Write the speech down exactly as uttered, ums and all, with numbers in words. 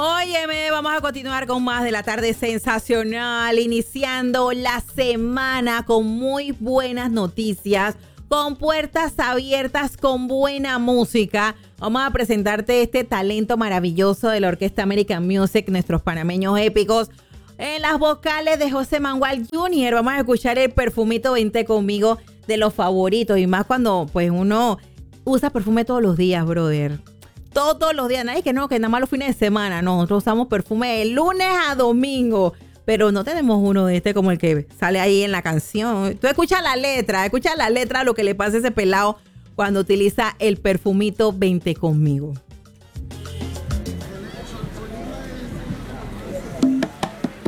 Óyeme, vamos a continuar con más de la tarde sensacional, iniciando la semana con muy buenas noticias, con puertas abiertas, con buena música. Vamos a presentarte este talento maravilloso de la Orquesta American Music, nuestros panameños épicos. En las vocales de José Mangual junior Vamos a escuchar el perfumito Vente Conmigo, de los favoritos, y más cuando pues uno usa perfume todos los días, brother. Todos los días, nadie que no, que nada más los fines de semana. No, nosotros usamos perfume de lunes a domingo, pero no tenemos uno de este como el que sale ahí en la canción. Tú escuchas la letra, escucha la letra, lo que le pasa a ese pelado cuando utiliza el perfumito Vente Conmigo.